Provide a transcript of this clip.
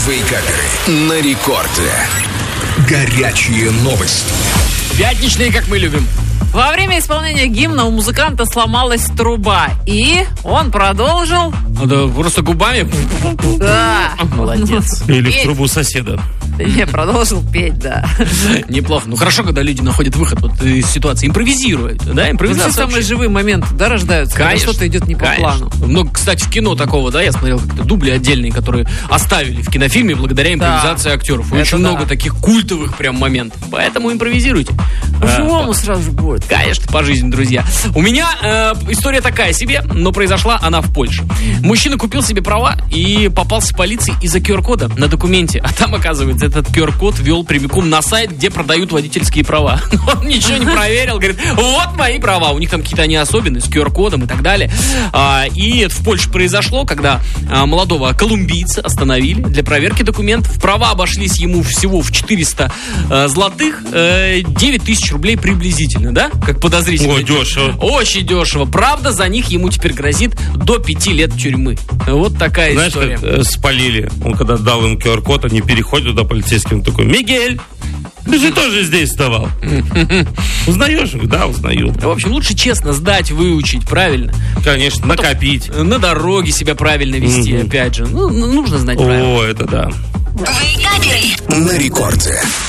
Вейкаперы на рекорде. Горячие новости. Пятничные, как мы любим. Во время исполнения гимна у музыканта сломалась труба, и он продолжил... Да, просто губами. Да. Молодец. Или в трубу соседа. Не, продолжил петь, да. Неплохо. Ну хорошо, когда люди находят выход вот из ситуации. Импровизируют, да? Все Импровизация самые вообще. живые моменты, да, рождаются, когда что-то идет не по плану. Много, кстати, в кино такого, да, я смотрел как-то дубли отдельные, которые оставили в кинофильме благодаря импровизации актеров. И очень много таких культовых прям моментов. Поэтому импровизируйте. По-живому сразу же будет. Конечно, по жизни, друзья. У меня история такая себе, но произошла она в Польше. Мужчина купил себе права и попался в полиции из-за QR-кода на документе. А там, оказывается, этот QR-код вел прямиком на сайт, где продают водительские права. Он ничего не проверил, говорит, вот мои права. У них там какие-то они особенные, с QR-кодом и так далее. И это в Польше произошло, когда молодого колумбийца остановили для проверки документов. Права обошлись ему всего в 400 злотых, 9 тысяч рублей приблизительно, да? Как подозрительно. Ой, дешево. Очень дешево. Правда, за них ему теперь грозит до 5 лет тюрьмы. Вот такая история. Знаешь, как спалили. Он когда дал им QR-код, они переходят туда, полицейский, он такой: Мигель, ты же тоже здесь сдавал. Узнаешь? Да, узнаю. В общем, лучше честно сдать, выучить, правильно? Конечно, потом накопить. На дороге себя правильно вести, опять же. Ну, нужно знать правила. О, это да. На рекорде.